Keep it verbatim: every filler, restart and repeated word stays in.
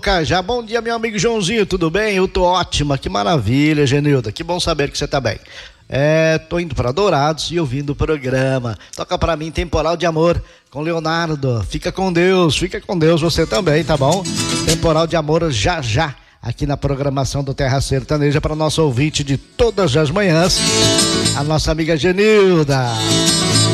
Já bom dia, meu amigo Joãozinho, tudo bem? Eu tô ótima, que maravilha, Genilda, que bom saber que você tá bem. É, tô indo para Dourados e ouvindo o programa. Toca pra mim Temporal de Amor com Leonardo. Fica com Deus, fica com Deus você também, tá bom? Temporal de Amor já já aqui na programação do Terra Sertaneja para nosso ouvinte de todas as manhãs, a nossa amiga Genilda.